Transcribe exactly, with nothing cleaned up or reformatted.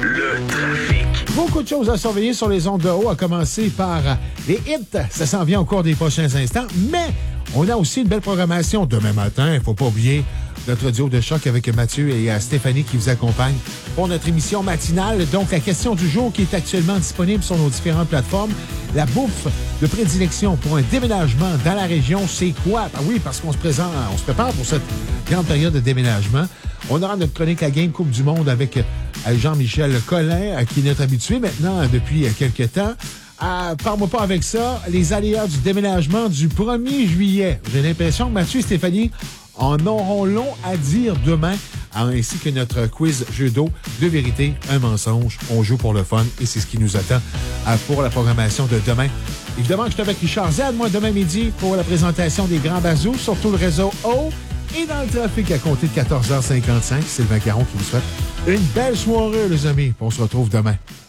Le trafic. Beaucoup de choses à surveiller sur les ondes de haut, à commencer par les hits. Ça s'en vient au cours des prochains instants. Mais on a aussi une belle programmation demain matin. Il ne faut pas oublier notre duo de choc avec Mathieu et Stéphanie qui vous accompagnent pour notre émission matinale. Donc, la question du jour qui est actuellement disponible sur nos différentes plateformes. La bouffe de prédilection pour un déménagement dans la région, c'est quoi? Ben oui, parce qu'on se présente, on se prépare pour cette grande période de déménagement. On aura notre chronique La Game Coupe du Monde avec Jean-Michel Collin, qui est notre habitué maintenant depuis quelques temps. Euh, Parle-moi pas avec ça. Les aléas du déménagement du premier juillet. J'ai l'impression que Mathieu et Stéphanie en auront long à dire demain, ainsi que notre quiz jeu d'eau, deux vérités, un mensonge. On joue pour le fun et c'est ce qui nous attend pour la programmation de demain. Évidemment, je suis avec Richard Z, moi, demain midi, pour la présentation des Grands Bazous sur tout le réseau O. Et dans le trafic, à compter de quatorze heures cinquante-cinq, Sylvain Caron qui vous souhaite une belle soirée, les amis. On se retrouve demain.